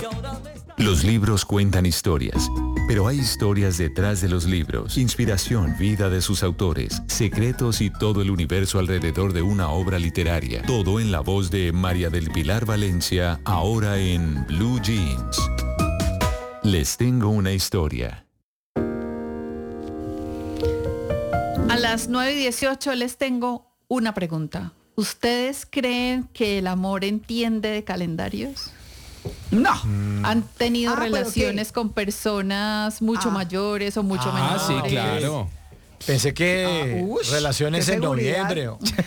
Los libros cuentan historias, pero hay historias detrás de los libros, inspiración, vida de sus autores, secretos y todo el universo alrededor de una obra literaria. Todo en la voz de María del Pilar Valencia, ahora en Blue Jeans. Les tengo una historia. A las 9:18 les tengo una pregunta. ¿Ustedes creen que el amor entiende de calendarios? No. ¿Han tenido relaciones con personas mucho mayores o mucho menores? Sí, claro. Pensé que relaciones en noviembre.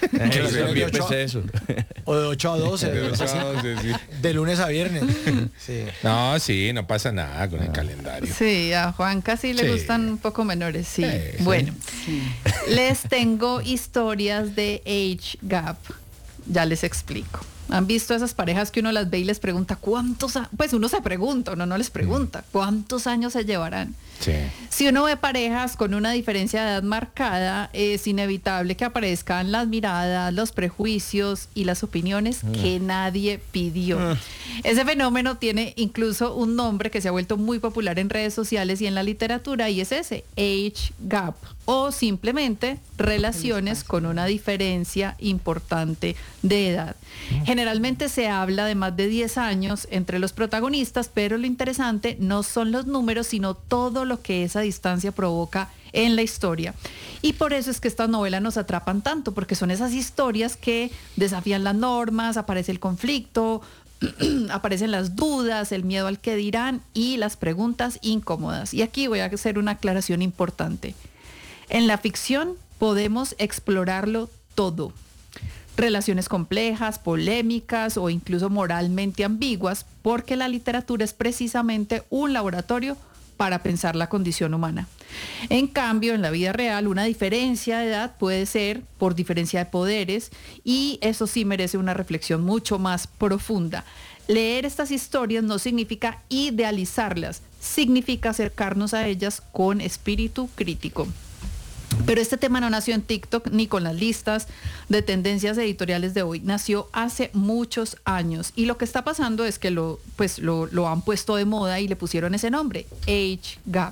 O de 8 a 12. De 8 a 12, sí. De lunes a viernes. Sí. No, sí, no pasa nada con el calendario. Sí, a Juan casi le gustan un poco menores, sí. Bueno, les tengo historias de age gap. Ya les explico. ¿Han visto esas parejas que uno las ve y les pregunta pues uno se pregunta, uno no les pregunta, ¿cuántos años se llevarán? Sí. Si uno ve parejas con una diferencia de edad marcada, es inevitable que aparezcan las miradas, los prejuicios y las opiniones que nadie pidió. Ese fenómeno tiene incluso un nombre que se ha vuelto muy popular en redes sociales y en la literatura, y es ese, age gap, o simplemente relaciones con una diferencia importante de edad. Generalmente se habla de más de 10 años entre los protagonistas, pero lo interesante no son los números, sino todo lo que esa distancia provoca en la historia. Y por eso es que estas novelas nos atrapan tanto, porque son esas historias que desafían las normas, aparece el conflicto, aparecen las dudas, el miedo al que dirán y las preguntas incómodas. Y aquí voy a hacer una aclaración importante. En la ficción podemos explorarlo todo. Relaciones complejas, polémicas o incluso moralmente ambiguas, porque la literatura es precisamente un laboratorio para pensar la condición humana. En cambio, en la vida real, una diferencia de edad puede ser por diferencia de poderes, y eso sí merece una reflexión mucho más profunda. Leer estas historias no significa idealizarlas, significa acercarnos a ellas con espíritu crítico. Pero este tema no nació en TikTok ni con las listas de tendencias editoriales de hoy. Nació hace muchos años. Y lo que está pasando es que lo han puesto de moda y le pusieron ese nombre, Age Gap.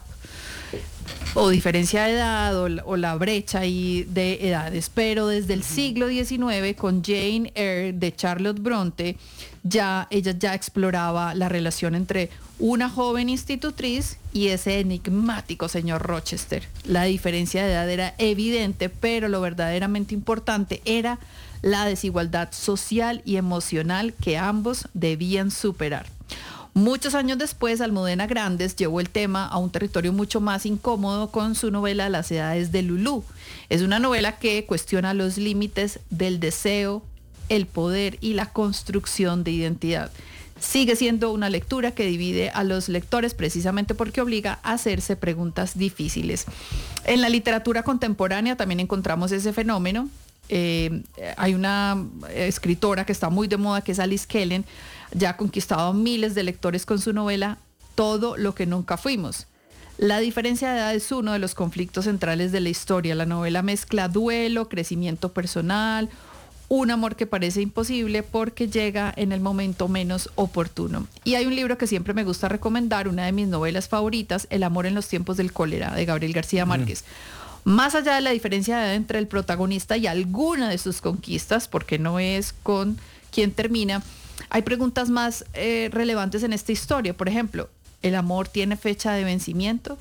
O diferencia de edad o la brecha ahí de edades. Pero desde el siglo XIX, con Jane Eyre de Charlotte Bronte, ella ya exploraba la relación entre una joven institutriz y ese enigmático señor Rochester. La diferencia de edad era evidente, pero lo verdaderamente importante era la desigualdad social y emocional que ambos debían superar. Muchos años después, Almudena Grandes llevó el tema a un territorio mucho más incómodo con su novela Las edades de Lulú. Es una novela que cuestiona los límites del deseo, el poder y la construcción de identidad. Sigue siendo una lectura que divide a los lectores precisamente porque obliga a hacerse preguntas difíciles. En la literatura contemporánea también encontramos ese fenómeno. Hay una escritora que está muy de moda, que es Alice Kellen. Ya ha conquistado a miles de lectores con su novela Todo lo que nunca fuimos. La diferencia de edad es uno de los conflictos centrales de la historia. La novela mezcla duelo, crecimiento personal, un amor que parece imposible porque llega en el momento menos oportuno. Y hay un libro que siempre me gusta recomendar, una de mis novelas favoritas, El amor en los tiempos del cólera, de Gabriel García Márquez. Más allá de la diferencia de edad entre el protagonista y alguna de sus conquistas, porque no es con quien termina, hay preguntas más relevantes en esta historia. Por ejemplo, ¿el amor tiene fecha de vencimiento?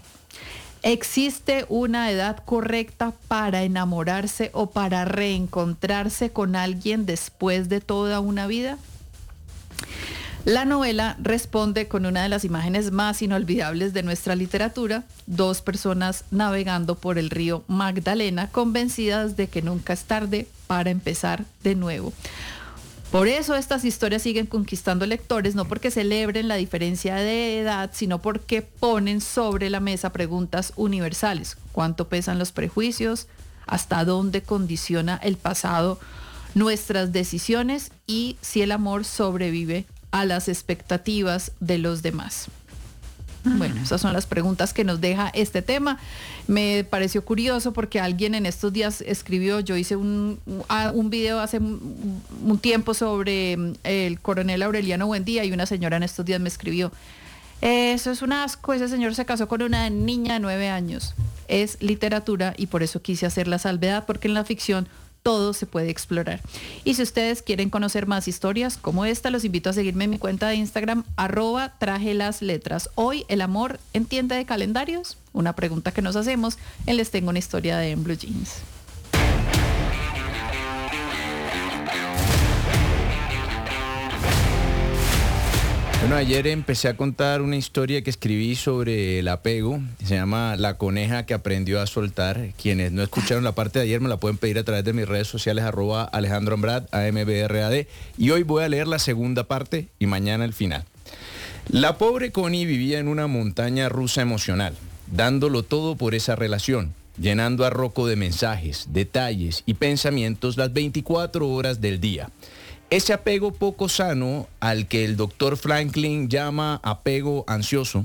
¿Existe una edad correcta para enamorarse o para reencontrarse con alguien después de toda una vida? La novela responde con una de las imágenes más inolvidables de nuestra literatura: dos personas navegando por el río Magdalena, convencidas de que nunca es tarde para empezar de nuevo. Por eso estas historias siguen conquistando lectores, no porque celebren la diferencia de edad, sino porque ponen sobre la mesa preguntas universales. ¿Cuánto pesan los prejuicios? ¿Hasta dónde condiciona el pasado nuestras decisiones? Y si el amor sobrevive a las expectativas de los demás. Bueno, esas son las preguntas que nos deja este tema. Me pareció curioso porque alguien en estos días escribió, yo hice un video hace un tiempo sobre el coronel Aureliano Buendía y una señora en estos días me escribió, eso es un asco, ese señor se casó con una niña de 9 años. Es literatura y por eso quise hacer la salvedad, porque en la ficción todo se puede explorar. Y si ustedes quieren conocer más historias como esta, los invito a seguirme en mi cuenta de Instagram, @trajelasletras. Hoy, el amor en tienda de calendarios, una pregunta que nos hacemos en Les Tengo una Historia de En Blue Jeans. Bueno, ayer empecé a contar una historia que escribí sobre el apego. Se llama La coneja que aprendió a soltar. Quienes no escucharon la parte de ayer me la pueden pedir a través de mis redes sociales, @AlejandroAmbrad, AMBRAD. Y hoy voy a leer la segunda parte y mañana el final. La pobre Connie vivía en una montaña rusa emocional, dándolo todo por esa relación, llenando a Rocco de mensajes, detalles y pensamientos las 24 horas del día. Ese apego poco sano, al que el doctor Franklin llama apego ansioso,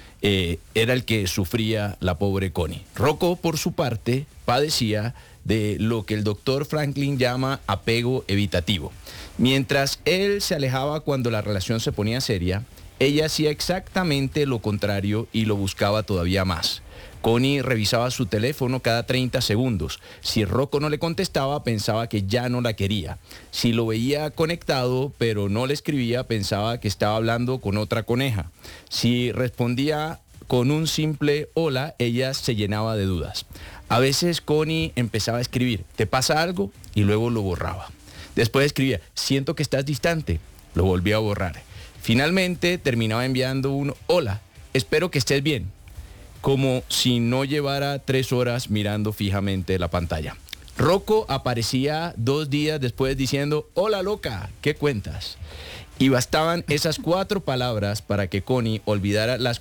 era el que sufría la pobre Connie. Rocco, por su parte, padecía de lo que el doctor Franklin llama apego evitativo. Mientras él se alejaba cuando la relación se ponía seria, ella hacía exactamente lo contrario y lo buscaba todavía más. Connie revisaba su teléfono cada 30 segundos. Si Rocco no le contestaba, pensaba que ya no la quería. Si lo veía conectado, pero no le escribía, pensaba que estaba hablando con otra coneja. Si respondía con un simple hola, ella se llenaba de dudas. A veces Connie empezaba a escribir, ¿te pasa algo? Y luego lo borraba. Después escribía, siento que estás distante. Lo volvía a borrar. Finalmente terminaba enviando un hola, espero que estés bien, como si no llevara 3 horas mirando fijamente la pantalla. Rocco aparecía 2 días después diciendo, hola loca, ¿qué cuentas? Y bastaban esas 4 palabras para que Connie olvidara las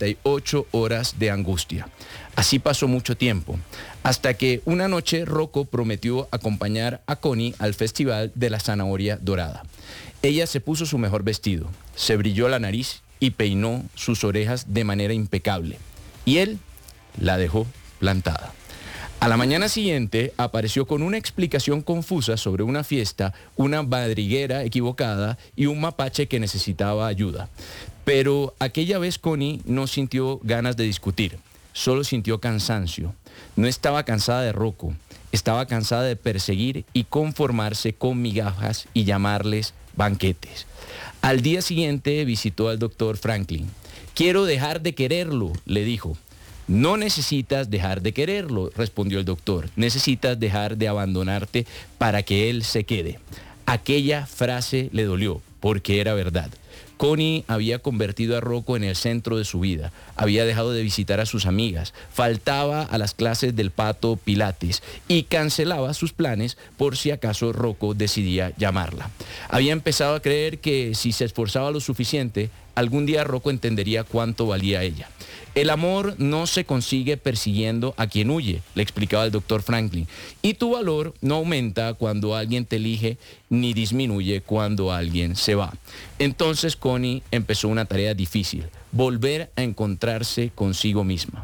48 horas de angustia. Así pasó mucho tiempo, hasta que una noche Rocco prometió acompañar a Connie al Festival de la Zanahoria Dorada. Ella se puso su mejor vestido, se brilló la nariz y peinó sus orejas de manera impecable. Y él la dejó plantada. A la mañana siguiente apareció con una explicación confusa sobre una fiesta, una madriguera equivocada y un mapache que necesitaba ayuda. Pero aquella vez Connie no sintió ganas de discutir, solo sintió cansancio. No estaba cansada de Rocco, estaba cansada de perseguir y conformarse con migajas y llamarles banquetes. Al día siguiente visitó al doctor Franklin. Quiero dejar de quererlo, le dijo. No necesitas dejar de quererlo, respondió el doctor. Necesitas dejar de abandonarte para que él se quede. Aquella frase le dolió, porque era verdad. Connie había convertido a Rocco en el centro de su vida. Había dejado de visitar a sus amigas, faltaba a las clases del pato Pilates y cancelaba sus planes por si acaso Rocco decidía llamarla. Había empezado a creer que si se esforzaba lo suficiente, algún día Rocco entendería cuánto valía ella. El amor no se consigue persiguiendo a quien huye, le explicaba el doctor Franklin. Y tu valor no aumenta cuando alguien te elige, ni disminuye cuando alguien se va. Entonces Connie empezó una tarea difícil, volver a encontrarse consigo misma.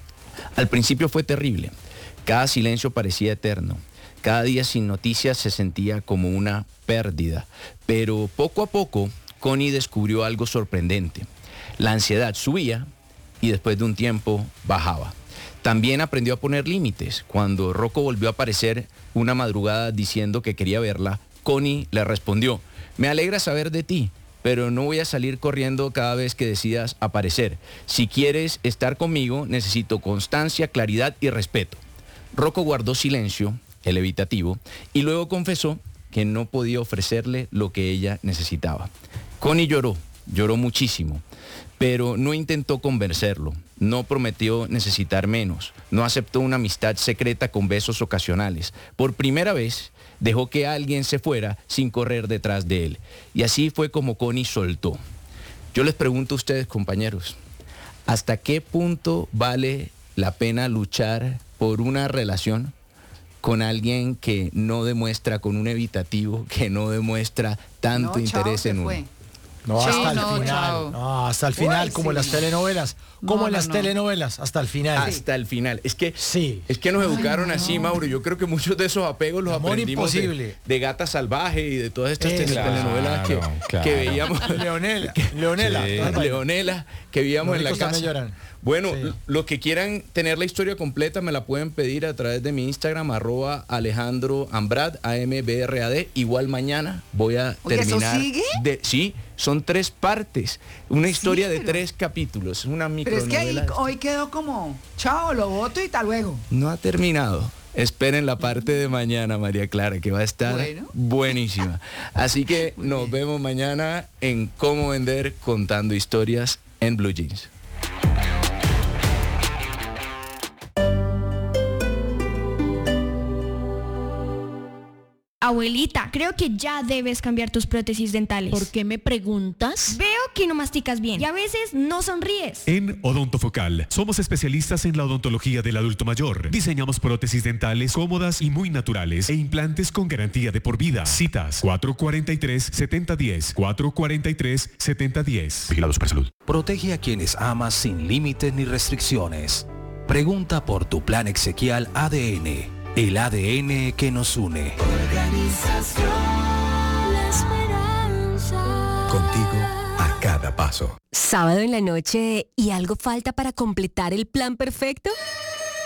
Al principio fue terrible. Cada silencio parecía eterno. Cada día sin noticias se sentía como una pérdida. Pero poco a poco, Connie descubrió algo sorprendente. La ansiedad subía y después de un tiempo bajaba. También aprendió a poner límites. Cuando Rocco volvió a aparecer una madrugada diciendo que quería verla, Connie le respondió, me alegra saber de ti, pero no voy a salir corriendo cada vez que decidas aparecer. Si quieres estar conmigo, necesito constancia, claridad y respeto. Rocco guardó silencio, el evitativo, y luego confesó que no podía ofrecerle lo que ella necesitaba. Connie lloró muchísimo, pero no intentó convencerlo, no prometió necesitar menos, no aceptó una amistad secreta con besos ocasionales. Por primera vez, dejó que alguien se fuera sin correr detrás de él. Y así fue como Connie soltó. Yo les pregunto a ustedes, compañeros, ¿hasta qué punto vale la pena luchar por una relación con alguien que no demuestra, con un evitativo, que no demuestra tanto interés en uno? No, Sí, hasta el no, final. chao. No, hasta el final, Uy, como en sí, las no. telenovelas. Como No, en no, las no. telenovelas, hasta el final. Hasta el final. Es que Sí. es que nos educaron así, Mauro. Yo creo que muchos de esos apegos los Amor aprendimos imposible. de Gata Salvaje y de todas estas Eso. telenovelas Claro. que veíamos. Leonela. Sí. Leonela, que vivíamos Los en la ricos casa. también lloran. Bueno, Sí. los que quieran tener la historia completa me la pueden pedir a través de mi Instagram, @Alejandro Ambrad, AMBRAD. Igual mañana voy a Oye, ¿eso terminar. sigue? Sí, son 3 partes. Una historia de pero- 3 capítulos. Es una Pero es que ahí, micronovela. hoy quedó como, chao, lo voto y hasta luego. No ha terminado. Esperen la parte de mañana, María Clara, que va a estar Bueno. buenísima. Así que nos vemos mañana en Cómo Vender Contando Historias en Blue Jeans. Abuelita, creo que ya debes cambiar tus prótesis dentales. ¿Por qué me preguntas? Veo que no masticas bien y a veces no sonríes. En Odontofocal somos especialistas en la odontología del adulto mayor. Diseñamos prótesis dentales cómodas y muy naturales e implantes con garantía de por vida. Citas 443-7010, 443-7010. Vigilados por salud. Protege a quienes amas sin límites ni restricciones. Pregunta por tu plan exequial ADN, el ADN que nos une. Contigo a cada paso. Sábado en la noche y algo falta para completar el plan perfecto.